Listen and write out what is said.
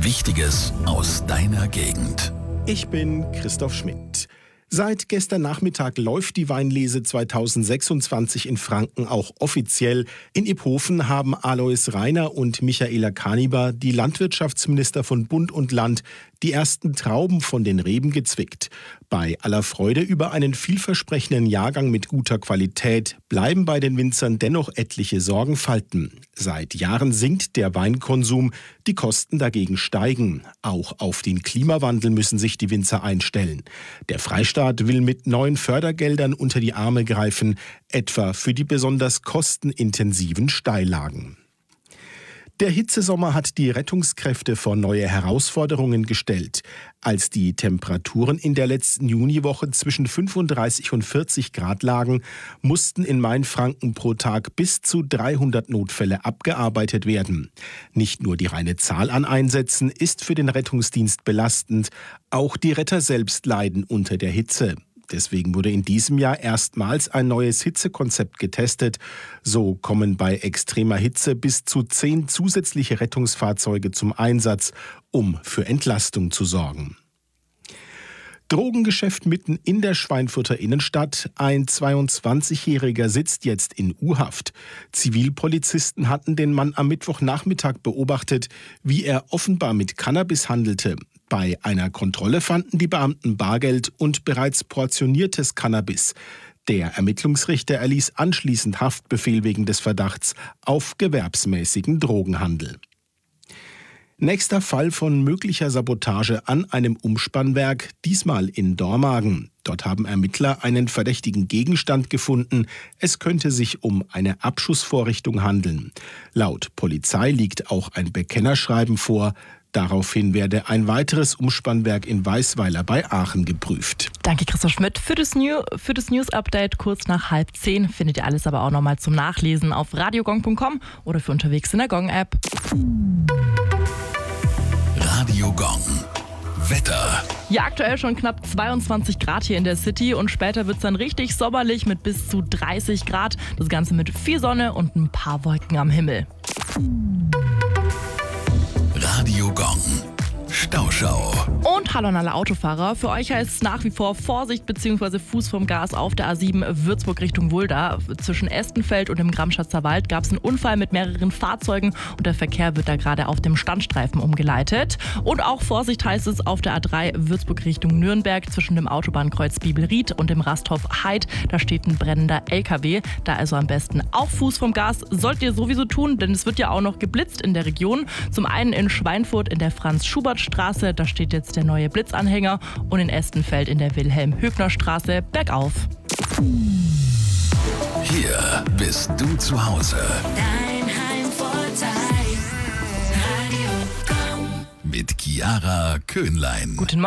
Wichtiges aus deiner Gegend. Ich bin Christoph Schmidt. Seit gestern Nachmittag läuft die Weinlese 2026 in Franken auch offiziell. In Iphofen haben Alois Rainer und Michaela Kaniber, die Landwirtschaftsminister von Bund und Land, die ersten Trauben von den Reben gezwickt. Bei aller Freude über einen vielversprechenden Jahrgang mit guter Qualität bleiben bei den Winzern dennoch etliche Sorgenfalten. Seit Jahren sinkt der Weinkonsum, die Kosten dagegen steigen. Auch auf den Klimawandel müssen sich die Winzer einstellen. Der Freistaat will mit neuen Fördergeldern unter die Arme greifen, etwa für die besonders kostenintensiven Steillagen. Der Hitzesommer hat die Rettungskräfte vor neue Herausforderungen gestellt. Als die Temperaturen in der letzten Juniwoche zwischen 35 und 40 Grad lagen, mussten in Mainfranken pro Tag bis zu 300 Notfälle abgearbeitet werden. Nicht nur die reine Zahl an Einsätzen ist für den Rettungsdienst belastend, auch die Retter selbst leiden unter der Hitze. Deswegen wurde in diesem Jahr erstmals ein neues Hitzekonzept getestet. So kommen bei extremer Hitze bis zu 10 zusätzliche Rettungsfahrzeuge zum Einsatz, um für Entlastung zu sorgen. Drogengeschäft mitten in der Schweinfurter Innenstadt. Ein 22-Jähriger sitzt jetzt in U-Haft. Zivilpolizisten hatten den Mann am Mittwochnachmittag beobachtet, wie er offenbar mit Cannabis handelte. Bei einer Kontrolle fanden die Beamten Bargeld und bereits portioniertes Cannabis. Der Ermittlungsrichter erließ anschließend Haftbefehl wegen des Verdachts auf gewerbsmäßigen Drogenhandel. Nächster Fall von möglicher Sabotage an einem Umspannwerk, diesmal in Dormagen. Dort haben Ermittler einen verdächtigen Gegenstand gefunden. Es könnte sich um eine Abschussvorrichtung handeln. Laut Polizei liegt auch ein Bekennerschreiben vor. Daraufhin werde ein weiteres Umspannwerk in Weißweiler bei Aachen geprüft. Danke, Christoph Schmidt. Für das News-Update kurz nach 9:30 findet ihr alles aber auch nochmal zum Nachlesen auf radiogong.com oder für unterwegs in der Gong-App. Radio Gong. Wetter. Ja, aktuell schon knapp 22 Grad hier in der City und später wird es dann richtig sommerlich mit bis zu 30 Grad. Das Ganze mit viel Sonne und ein paar Wolken am Himmel. Radio Gong. Stauschau. Und hallo an alle Autofahrer. Für euch heißt es nach wie vor Vorsicht bzw. Fuß vom Gas auf der A7 Würzburg Richtung Fulda. Zwischen Estenfeld und dem Gramschatzer Wald gab es einen Unfall mit mehreren Fahrzeugen und der Verkehr wird da gerade auf dem Standstreifen umgeleitet. Und auch Vorsicht heißt es auf der A3 Würzburg Richtung Nürnberg zwischen dem Autobahnkreuz Biebelried und dem Rasthof Heid. Da steht ein brennender LKW. Da also am besten auch Fuß vom Gas. Sollt ihr sowieso tun, denn es wird ja auch noch geblitzt in der Region. Zum einen in Schweinfurt in der Franz-Schubert-Straße, da steht jetzt der neue Blitzanhänger, und in Estenfeld in der Wilhelm-Högner-Straße bergauf. Hier bist du zu Hause. Dein Heimvorteil. Radio Gong. Mit Chiara Köhnlein. Guten